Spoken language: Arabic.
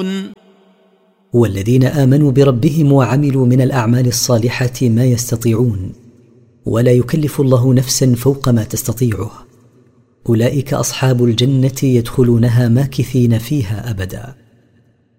يستطيعون. والذين آمنوا بربهم وعملوا من الأعمال الصالحة ما يستطيعون، ولا يكلف الله نفسا فوق ما تستطيعه. أولئك أصحاب الجنة يدخلونها ماكثين فيها أبدا.